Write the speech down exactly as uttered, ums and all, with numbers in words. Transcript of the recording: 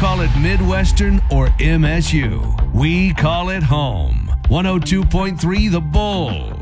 call it Midwestern or M S U. We call it home. one oh two point three The Bull.